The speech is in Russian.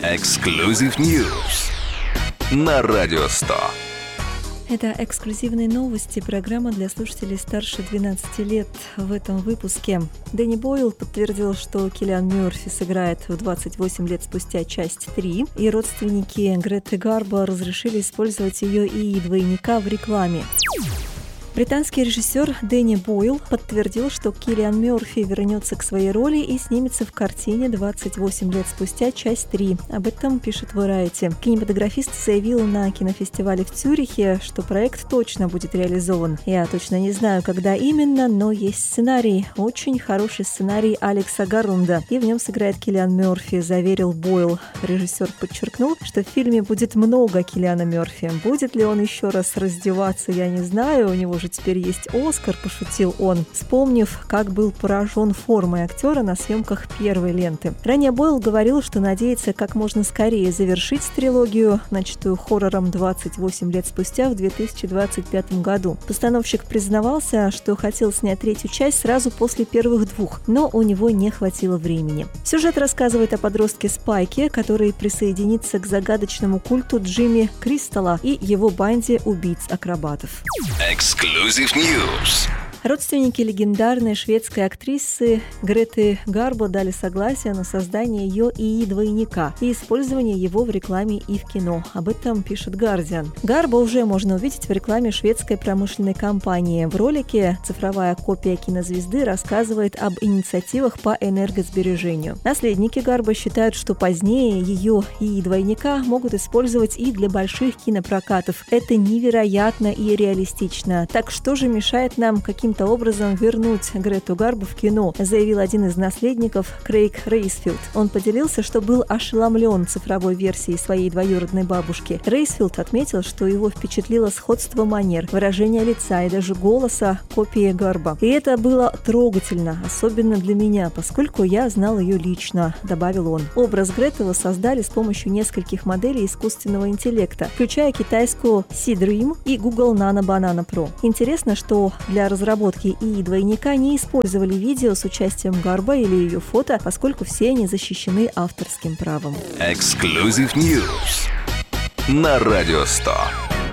Exclusive News на Радио 100. Это эксклюзивные новости, программа для слушателей старше 12 лет. В этом выпуске Дэнни Бойл подтвердил, что Киллиан Мёрфи сыграет в 28 лет спустя часть 3, и родственники Греты Гарбо разрешили использовать ее и двойника в рекламе. Британский режиссер Дэнни Бойл подтвердил, что Киллиан Мёрфи вернется к своей роли и снимется в картине «28 лет спустя. Часть 3». Об этом пишет Variety. Кинематографист заявил на кинофестивале в Цюрихе, что проект точно будет реализован. Я точно не знаю, когда именно, но есть сценарий. Очень хороший сценарий Алекса Гарунда, и в нем сыграет Киллиан Мёрфи, заверил Бойл. Режиссер подчеркнул, что в фильме будет много Киллиана Мёрфи. Будет ли он еще раз раздеваться, я не знаю, у него же теперь есть Оскар, пошутил он, вспомнив, как был поражен формой актера на съемках первой ленты. Ранее Бойл говорил, что надеется как можно скорее завершить трилогию, начатую хоррором 28 лет спустя в 2025 году. Постановщик признавался, что хотел снять третью часть сразу после первых двух, но у него не хватило времени. Сюжет рассказывает о подростке Спайке, который присоединится к загадочному культу Джимми Кристалла и его банде убийц-акробатов. Exclusive News. Родственники легендарной шведской актрисы Греты Гарбо дали согласие на создание ее ИИ-двойника и использование его в рекламе и в кино. Об этом пишет Guardian. Гарбо уже можно увидеть в рекламе шведской промышленной компании. В ролике цифровая копия кинозвезды рассказывает об инициативах по энергосбережению. Наследники Гарбо считают, что позднее ее ИИ-двойника могут использовать и для больших кинопрокатов. Это невероятно и реалистично. Так что же мешает нам каким-то образом вернуть Грету Гарбо в кино, заявил один из наследников Крейг Рейсфилд. Он поделился, что был ошеломлен цифровой версией своей двоюродной бабушки. Рейсфилд отметил, что его впечатлило сходство манер, выражения лица и даже голоса копии Гарбо. И это было трогательно, особенно для меня, поскольку я знал ее лично, добавил он. Образ Греты воссоздали с помощью нескольких моделей искусственного интеллекта, включая китайскую Sea-Dream и Google Nano Banana Pro. Интересно, что для разработки ИИ-двойника не использовали видео с участием Гарбо или ее фото, поскольку все они защищены авторским правом. Exclusive News на Радио 100.